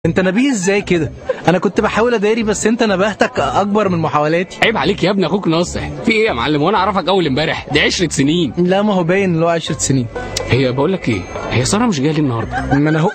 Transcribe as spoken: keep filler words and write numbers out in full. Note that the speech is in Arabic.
انت نبيه ازاي كده؟ انا كنت بحاول اداري بس انت نباهتك اكبر من محاولاتي. عيب عليك يا ابني، اخوك ناصح. في ايه يا معلم وانا اعرفك اول امبارح؟ دي عشرة سنين. لا ما هو باين اللي هو عشرة سنين. هي بقول لك ايه، هي ساره مش جايه لي النهارده؟ ما انا هو